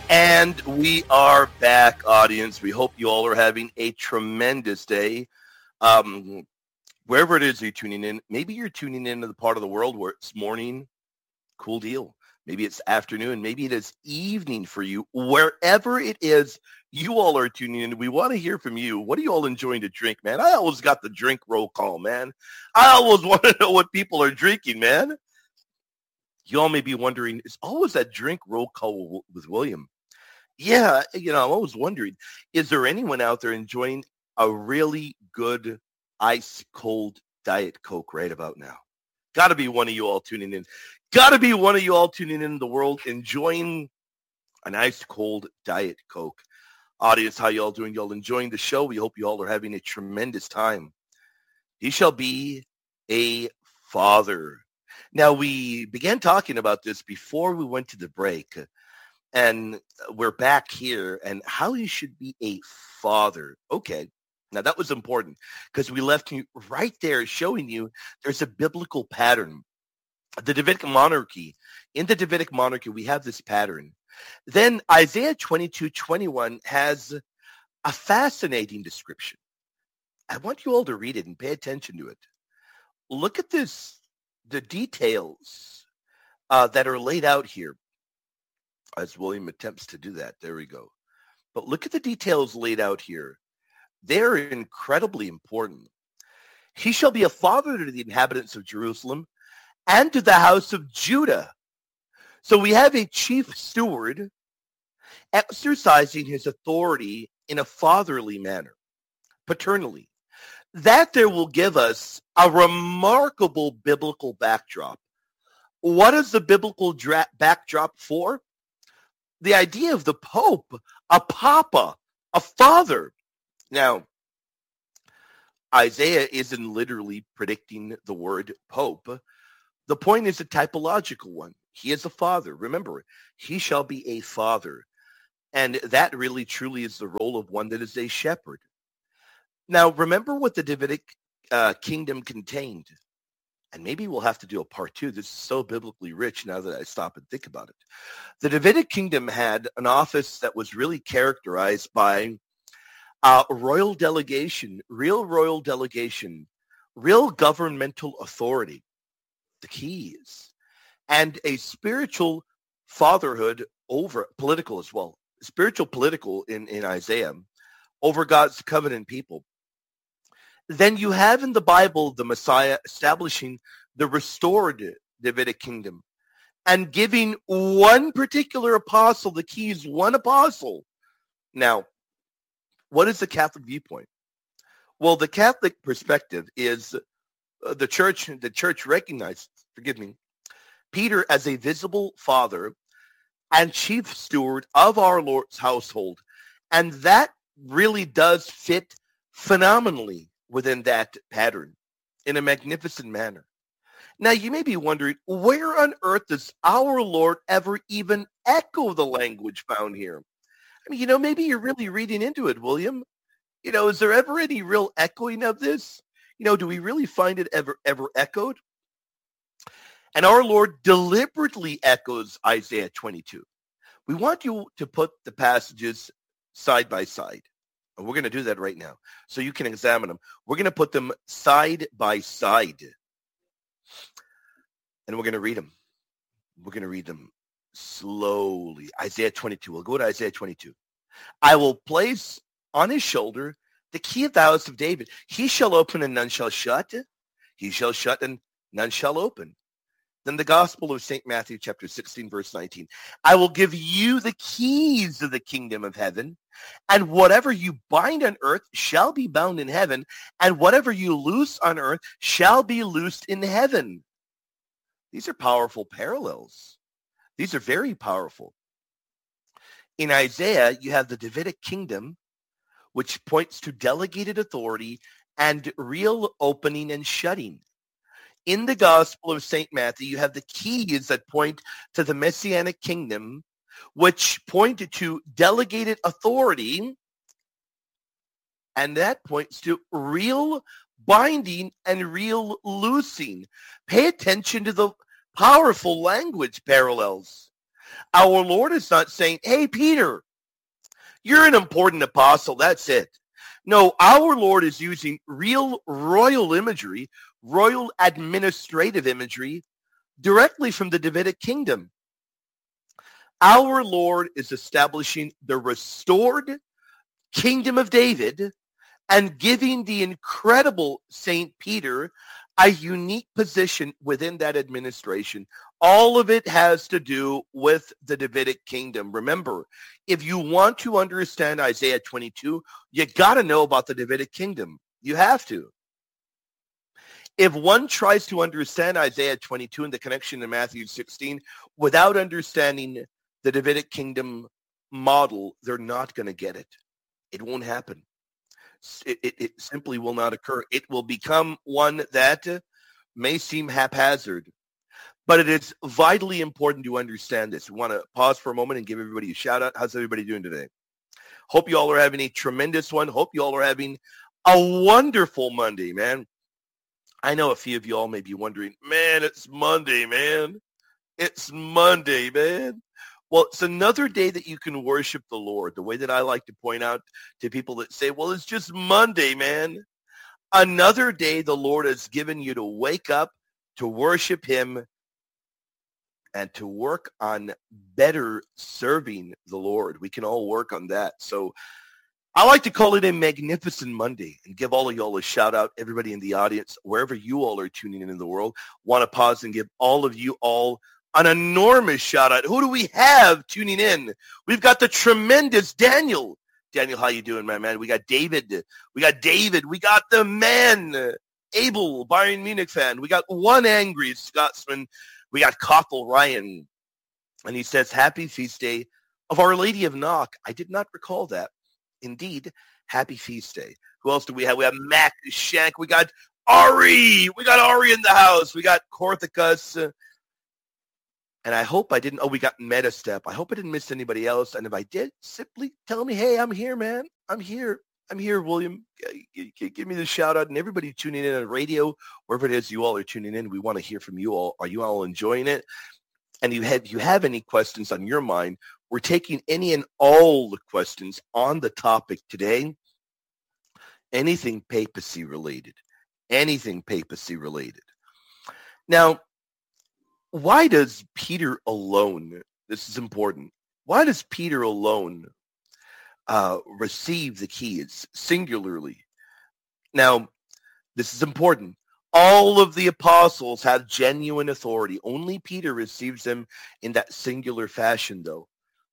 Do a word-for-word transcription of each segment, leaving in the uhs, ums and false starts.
And we are back, audience. We hope you all are having a tremendous day. Um, wherever it is you're tuning in, maybe you're tuning into the part of the world where it's morning, cool deal. Maybe it's afternoon. Maybe it is evening for you. Wherever it is you all are tuning in, we want to hear from you. What are you all enjoying to drink, man? I always got the drink roll call, man. I always want to know what people are drinking, man. You all may be wondering, is always that drink roll call with William? Yeah, you know, I'm always wondering, is there anyone out there enjoying a really good ice cold Diet Coke right about now? Got to be one of you all tuning in. Got to be one of you all tuning in the world enjoying an ice cold Diet Coke. Audience, how you all doing? You all enjoying the show? We hope you all are having a tremendous time. He shall be a father. Now, we began talking about this before we went to the break. And we're back here, and how you should be a father. Okay, now that was important because we left you right there showing you there's a biblical pattern. The Davidic monarchy, in the Davidic monarchy, we have this pattern. Then Isaiah twenty-two twenty-one has a fascinating description. I want you all to read it and pay attention to it. Look at this, the details uh, that are laid out here. As William attempts to do that. There we go. But look at the details laid out here. They're incredibly important. He shall be a father to the inhabitants of Jerusalem and to the house of Judah. So we have a chief steward exercising his authority in a fatherly manner, paternally. That there will give us a remarkable biblical backdrop. What is the biblical dra- backdrop for? The idea of the Pope, a papa, a father. Now, Isaiah isn't literally predicting the word Pope. The point is a typological one. He is a father. Remember, he shall be a father. And that really truly is the role of one that is a shepherd. Now, remember what the Davidic uh, kingdom contained. And maybe we'll have to do a part two. This is so biblically rich now that I stop and think about it. The Davidic kingdom had an office that was really characterized by uh, royal delegation, real royal delegation, real governmental authority, the keys, and a spiritual fatherhood over, political as well, spiritual political in, in Isaiah, over God's covenant people. Then you have in the Bible the Messiah establishing the restored Davidic kingdom and giving one particular apostle the keys, one apostle. Now, what is the Catholic viewpoint? Well, the Catholic perspective is uh, the church, the church recognizes, forgive me, Peter as a visible father and chief steward of our Lord's household. And that really does fit phenomenally within that pattern in a magnificent manner. Now, you may be wondering, where on earth does our Lord ever even echo the language found here? I mean, you know, maybe you're really reading into it, William. You know, is there ever any real echoing of this? You know, do we really find it ever, ever echoed? And our Lord deliberately echoes Isaiah twenty-two. We want you to put the passages side by side. And we're going to do that right now so you can examine them. We're going to put them side by side. And we're going to read them. We're going to read them slowly. Isaiah twenty-two. We'll go to Isaiah twenty-two. I will place on his shoulder the key of the house of David. He shall open and none shall shut. He shall shut and none shall open. Then the Gospel of Saint Matthew, chapter sixteen, verse nineteen. I will give you the keys of the kingdom of heaven, and whatever you bind on earth shall be bound in heaven, and whatever you loose on earth shall be loosed in heaven. These are powerful parallels. These are very powerful. In Isaiah, you have the Davidic kingdom, which points to delegated authority and real opening and shutting. In the Gospel of Saint Matthew, you have the keys that point to the Messianic kingdom, which point to delegated authority, and that points to real binding and real loosing. Pay attention to the powerful language parallels. Our Lord is not saying, hey, Peter, you're an important apostle. That's it. No, our Lord is using real royal imagery, royal administrative imagery directly from the Davidic kingdom. Our Lord is establishing the restored kingdom of David and giving the incredible Saint Peter a unique position within that administration. All of it has to do with the Davidic kingdom. Remember, if you want to understand Isaiah twenty-two, you got to know about the Davidic kingdom. You have to. If one tries to understand Isaiah twenty-two and the connection to Matthew sixteen without understanding the Davidic kingdom model, they're not going to get it. It won't happen. It, it, it simply will not occur. It will become one that may seem haphazard, but it is vitally important to understand this. We want to pause for a moment and give everybody a shout out. How's everybody doing today? Hope you all are having a tremendous one. Hope you all are having a wonderful Monday, man. I know a few of you all may be wondering, man, it's Monday, man. It's Monday, man. Well, it's another day that you can worship the Lord. The way that I like to point out to people that say, well, it's just Monday, man. Another day the Lord has given you to wake up, to worship him, and to work on better serving the Lord. We can all work on that. So I like to call it a magnificent Monday and give all of y'all a shout out, everybody in the audience, wherever you all are tuning in in the world. Want to pause and give all of you all an enormous shout out. Who do we have tuning in? We've got the tremendous Daniel. Daniel, how you doing, my man? We got David. We got David. We got the man, Abel, Bayern Munich fan. We got one angry Scotsman. We got Kothel Ryan. And he says, happy feast day of Our Lady of Knock. I did not recall that. Indeed, happy feast day. Who else do we have? We have Mac Shank. We got Ari. We got Ari in the house. We got Korthicus. Uh, And I hope I didn't, oh, we got Metastep. I hope I didn't miss anybody else. And if I did, simply tell me, hey, I'm here, man. I'm here. I'm here, William. G- give me the shout out. And everybody tuning in on radio, wherever it is you all are tuning in, we want to hear from you all. Are you all enjoying it? And you have, you have any questions on your mind, we're taking any and all the questions on the topic today. Anything papacy related. Anything papacy related. Now, why does Peter alone, this is important, why does Peter alone uh, receive the keys singularly? Now, this is important. All of the apostles have genuine authority. Only Peter receives them in that singular fashion, though.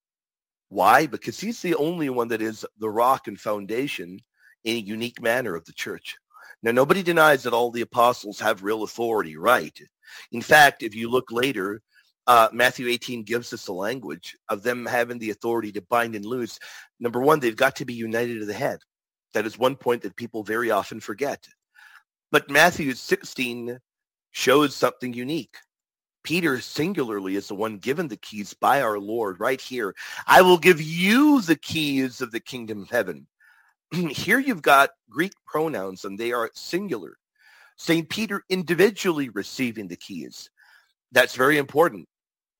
Why? Because he's the only one that is the rock and foundation in a unique manner of the church. Now, nobody denies that all the apostles have real authority, right? In fact, if you look later, uh, Matthew eighteen gives us the language of them having the authority to bind and loose. Number one, they've got to be united to the head. That is one point that people very often forget. But Matthew sixteen shows something unique. Peter singularly is the one given the keys by our Lord right here. I will give you the keys of the kingdom of heaven. Here you've got Greek pronouns, and they are singular. Saint Peter individually receiving the keys. That's very important.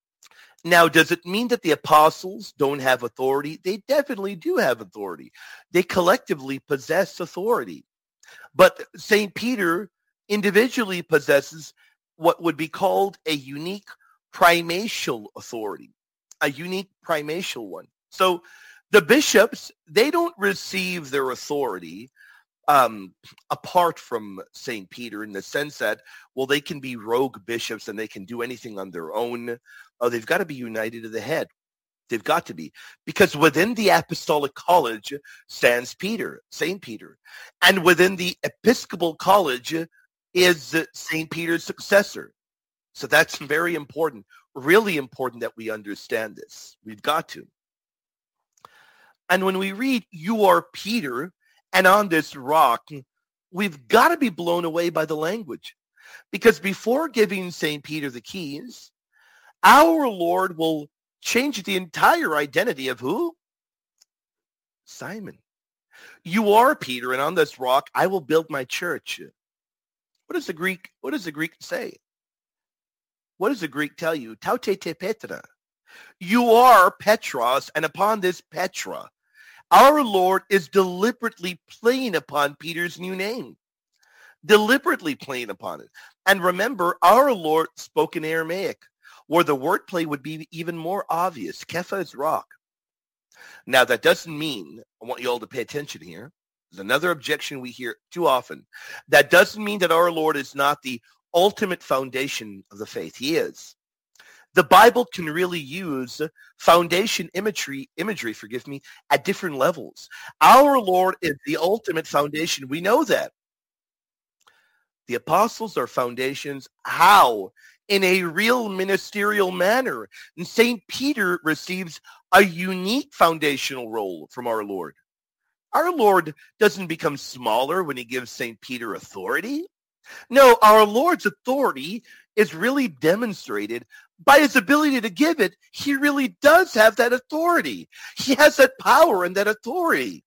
Now, does it mean that the apostles don't have authority? They definitely do have authority. They collectively possess authority. But Saint Peter individually possesses what would be called a unique primatial authority, a unique primatial one. So the bishops, they don't receive their authority um, apart from Saint Peter in the sense that, well, they can be rogue bishops and they can do anything on their own. Uh, they've got to be united to the head. They've got to be. Because within the apostolic college stands Peter, Saint Peter. And within the episcopal college is Saint Peter's successor. So that's very important, really important that we understand this. We've got to. And when we read, you are Peter, and on this rock, we've got to be blown away by the language. Because before giving Saint Peter the keys, our Lord will change the entire identity of who? Simon. You are Peter, and on this rock, I will build my church. What does the Greek, what does the Greek say? What does the Greek tell you? Taute te Petra. You are Petros, and upon this Petra, our Lord is deliberately playing upon Peter's new name, deliberately playing upon it. And remember, our Lord spoke in Aramaic, where the wordplay would be even more obvious. Kepha is rock. Now, that doesn't mean, I want you all to pay attention here. There's another objection we hear too often. That doesn't mean that our Lord is not the ultimate foundation of the faith. He is. The Bible can really use foundation imagery, imagery, forgive me, at different levels. Our Lord is the ultimate foundation. We know that. The apostles are foundations. How? In a real ministerial manner. And Saint Peter receives a unique foundational role from our Lord. Our Lord doesn't become smaller when he gives Saint Peter authority. No, our Lord's authority is really demonstrated by his ability to give it. He really does have that authority. He has that power and that authority.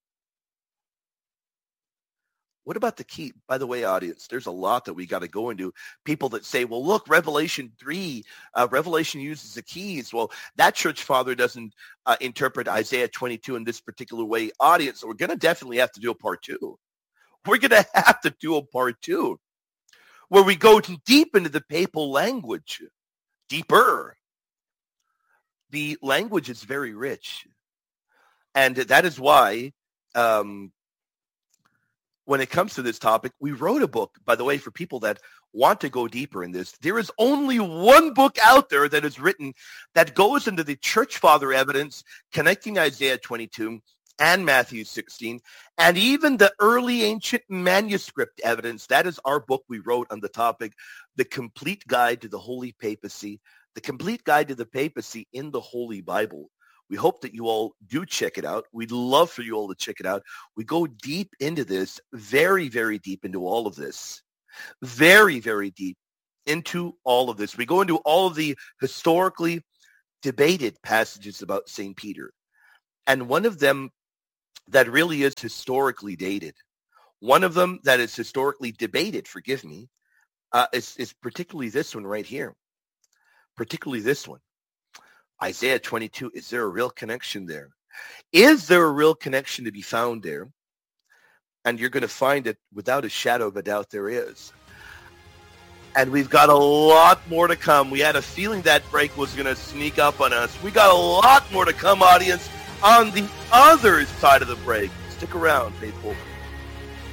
What about the key? By the way, audience, there's a lot that we got to go into. People that say, well, look, Revelation three, uh, Revelation uses the keys. Well, that church father doesn't uh, interpret Isaiah twenty-two in this particular way. Audience, so we're going to definitely have to do a part two. We're going to have to do a part two where we go deep into the papal language, deeper. The language is very rich. And that is why um, when it comes to this topic, we wrote a book, by the way, for people that want to go deeper in this. There is only one book out there that is written that goes into the church father evidence connecting Isaiah twenty-two and Matthew sixteen, and even the early ancient manuscript evidence. That is our book we wrote on the topic, The Complete Guide to the Holy Papacy, The Complete Guide to the Papacy in the Holy Bible. We hope that you all do check it out. We'd love for you all to check it out. We go deep into this, very, very deep into all of this. Very, very deep into all of this. We go into all of the historically debated passages about Saint Peter. And one of them that really is historically dated, one of them that is historically debated, forgive me, uh, is, is particularly this one right here. Particularly this one. Isaiah twenty-two, is there a real connection there? Is there a real connection to be found there? And you're going to find it without a shadow of a doubt there is. And we've got a lot more to come. We had a feeling that break was going to sneak up on us. We got a lot more to come, audience, on the other side of the break. Stick around, faithful.